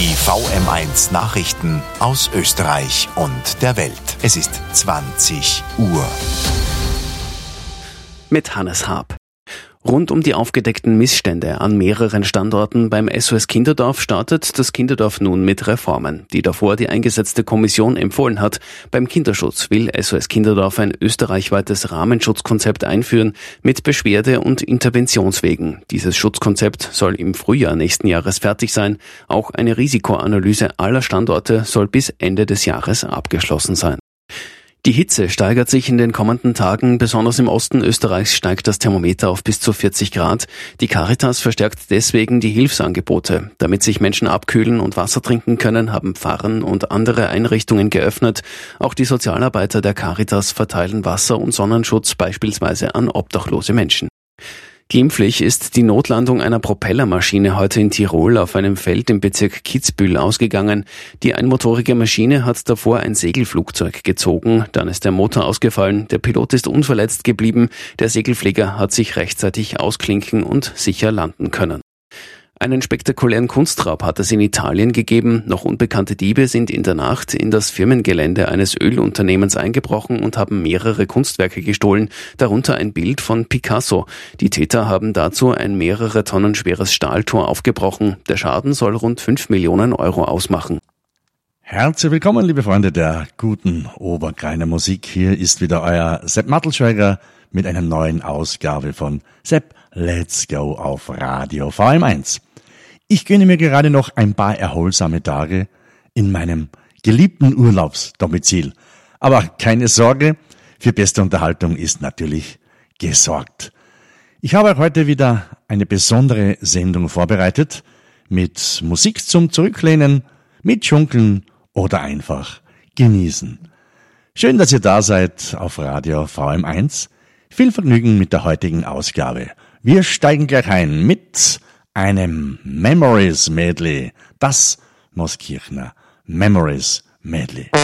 Die VM1 Nachrichten aus Österreich und der Welt. Es ist 20 Uhr. Mit Hannes Haab. Rund um die aufgedeckten Missstände an mehreren Standorten beim SOS Kinderdorf startet das Kinderdorf nun mit Reformen, die davor die eingesetzte Kommission empfohlen hat. Beim Kinderschutz will SOS Kinderdorf ein österreichweites Rahmenschutzkonzept einführen mit Beschwerde- und Interventionswegen. Dieses Schutzkonzept soll im Frühjahr nächsten Jahres fertig sein. Auch eine Risikoanalyse aller Standorte soll bis Ende des Jahres abgeschlossen sein. Die Hitze steigert sich in den kommenden Tagen. Besonders im Osten Österreichs steigt das Thermometer auf bis zu 40 Grad. Die Caritas verstärkt deswegen die Hilfsangebote. Damit sich Menschen abkühlen und Wasser trinken können, haben Pfarren und andere Einrichtungen geöffnet. Auch die Sozialarbeiter der Caritas verteilen Wasser und Sonnenschutz beispielsweise an obdachlose Menschen. Glimpflich ist die Notlandung einer Propellermaschine heute in Tirol auf einem Feld im Bezirk Kitzbühel ausgegangen. Die einmotorige Maschine hat davor ein Segelflugzeug gezogen, dann ist der Motor ausgefallen, der Pilot ist unverletzt geblieben, der Segelflieger hat sich rechtzeitig ausklinken und sicher landen können. Einen spektakulären Kunstraub hat es in Italien gegeben. Noch unbekannte Diebe sind in der Nacht in das Firmengelände eines Ölunternehmens eingebrochen und haben mehrere Kunstwerke gestohlen, darunter ein Bild von Picasso. Die Täter haben dazu ein mehrere Tonnen schweres Stahltor aufgebrochen. Der Schaden soll rund 5 Millionen Euro ausmachen. Herzlich willkommen, liebe Freunde der guten Oberkreiner Musik. Hier ist wieder euer Sepp Mattelschweiger mit einer neuen Ausgabe von Sepp Let's Go auf Radio VM1. Ich gönne mir gerade noch ein paar erholsame Tage in meinem geliebten Urlaubsdomizil. Aber keine Sorge, für beste Unterhaltung ist natürlich gesorgt. Ich habe heute wieder eine besondere Sendung vorbereitet mit Musik zum Zurücklehnen, mit Schunkeln oder einfach genießen. Schön, dass ihr da seid auf Radio VM1. Viel Vergnügen mit der heutigen Ausgabe. Wir steigen gleich ein mit einem Memories Medley. Das Mooskirchner Memories Medley.